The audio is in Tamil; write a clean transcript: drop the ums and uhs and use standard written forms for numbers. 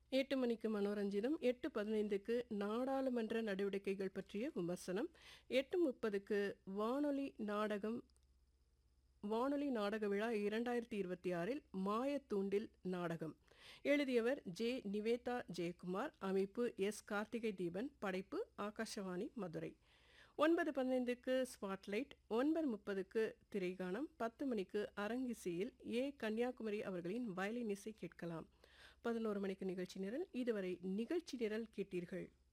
8 மணிக்கு மனோரஞ்சிதம், 8:15க்கு நாடாளுமன்ற நடவடிக்கைகள் பற்றிய விமர்சனம், 8:30க்கு வானொலி நாடக விழா 2026 மாயத்தூண்டில் நாடகம். எழுதியவர் ஜே. நிவேதா ஜெயக்குமார். அமைப்பு எஸ். கார்த்திகை தீபன். படைப்பு ஆகாஷவாணி மதுரை. 9:15க்கு ஸ்பாட்லைட், 9:30க்கு திரைகானம், 10 மணிக்கு அரங்கிசையில் ஏ. கன்னியாகுமரி அவர்களின் வயலின் இசை கேட்கலாம். 11 மணிக்கு நிகழ்ச்சி நிரல். இதுவரை நிகழ்ச்சி நிரல் கேட்டீர்கள்.